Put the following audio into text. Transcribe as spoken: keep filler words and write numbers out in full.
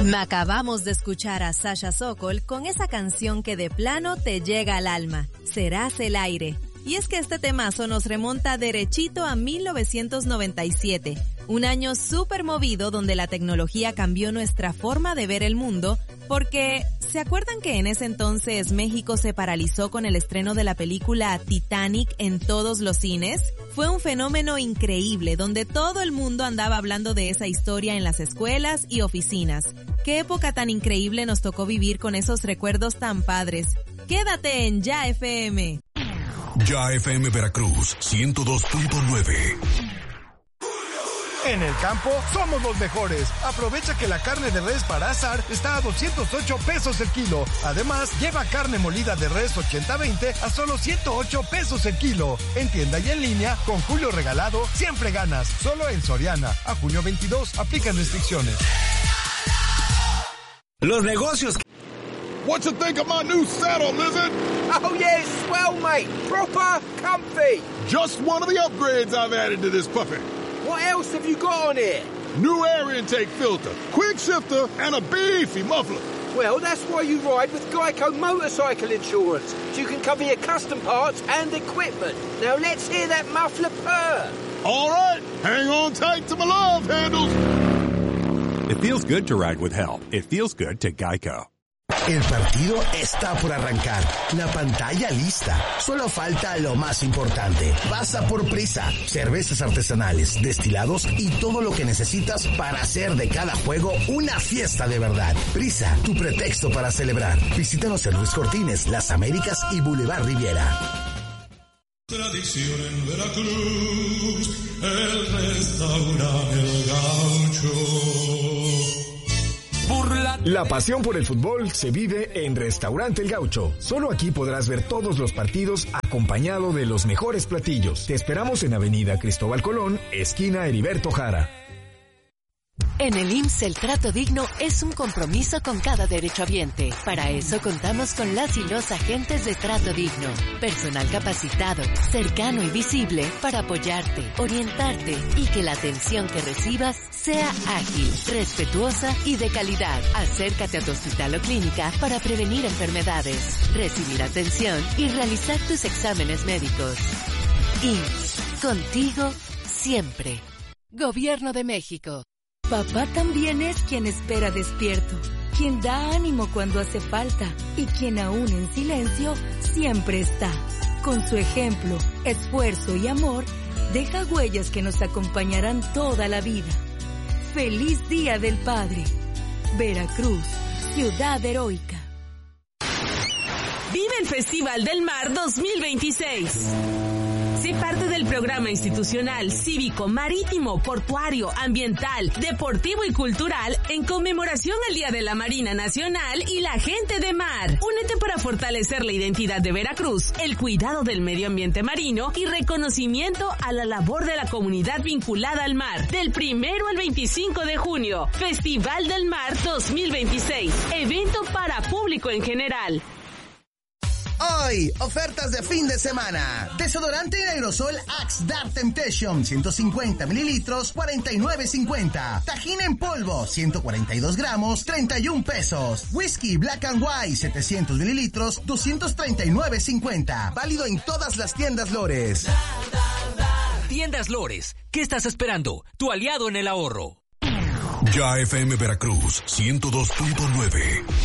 Acabamos de escuchar a Sasha Sokol con esa canción que de plano te llega al alma, Serás el aire. Y es que este temazo nos remonta derechito a mil novecientos noventa y siete, un año súper movido donde la tecnología cambió nuestra forma de ver el mundo, porque ¿se acuerdan que en ese entonces México se paralizó con el estreno de la película Titanic en todos los cines? Fue un fenómeno increíble donde todo el mundo andaba hablando de esa historia en las escuelas y oficinas. Qué época tan increíble nos tocó vivir con esos recuerdos tan padres. Quédate en Ya F M. Ya F M Veracruz, ciento dos punto nueve. En el campo somos los mejores. Aprovecha que la carne de res para asar está a doscientos ocho pesos el kilo. Además, lleva carne molida de res ochenta veinte a solo ciento ocho pesos el kilo. En tienda y en línea, con Julio Regalado, siempre ganas. Solo en Soriana. A junio veintidós, aplican restricciones. Los negocios. What you think of my new saddle, Lizard? Oh yeah, it's swell, mate. Proper comfy. Just one of the upgrades I've added to this puppy. What else have you got on it? New air intake filter, quick shifter, and a beefy muffler. Well, that's why you ride with Geico Motorcycle Insurance. So you can cover your custom parts and equipment. Now let's hear that muffler purr. All right, hang on tight to my love handles. It feels good to ride with help. It feels good to Geico. El partido está por arrancar, la pantalla lista, solo falta lo más importante. Pasa por Prisa, cervezas artesanales, destilados y todo lo que necesitas para hacer de cada juego una fiesta de verdad. Prisa, tu pretexto para celebrar. Visítanos en Luis Cortines, Las Américas y Boulevard Riviera. Tradición en Veracruz, el restaurante El Gaucho. La pasión por el fútbol se vive en Restaurante El Gaucho. Solo aquí podrás ver todos los partidos acompañado de los mejores platillos. Te esperamos en Avenida Cristóbal Colón, esquina Heriberto Jara. En el I M S S el trato digno es un compromiso con cada derechohabiente. Para eso contamos con las y los agentes de trato digno. Personal capacitado, cercano y visible para apoyarte, orientarte y que la atención que recibas sea ágil, respetuosa y de calidad. Acércate a tu hospital o clínica para prevenir enfermedades, recibir atención y realizar tus exámenes médicos. I M S S, contigo siempre. Gobierno de México. Papá también es quien espera despierto, quien da ánimo cuando hace falta y quien aún en silencio siempre está. Con su ejemplo, esfuerzo y amor, deja huellas que nos acompañarán toda la vida. ¡Feliz Día del Padre! Veracruz, ciudad heroica. Vive el Festival del Mar dos mil veintiséis. Sé parte del programa institucional, cívico, marítimo, portuario, ambiental, deportivo y cultural en conmemoración al Día de la Marina Nacional y la gente de mar. Únete para fortalecer la identidad de Veracruz, el cuidado del medio ambiente marino y reconocimiento a la labor de la comunidad vinculada al mar. Del primero al veinticinco de junio, Festival del Mar dos mil veintiséis. Evento para público en general. Hoy, ofertas de fin de semana. Desodorante en aerosol Axe Dark Temptation, ciento cincuenta mililitros, cuarenta y nueve cincuenta. Tajín en polvo, ciento cuarenta y dos gramos, treinta y un pesos. Whisky Black and White, setecientos mililitros, doscientos treinta y nueve cincuenta. Válido en todas las tiendas Lores. Tiendas Lores, ¿qué estás esperando? Tu aliado en el ahorro. Ya F M Veracruz, ciento dos punto nueve.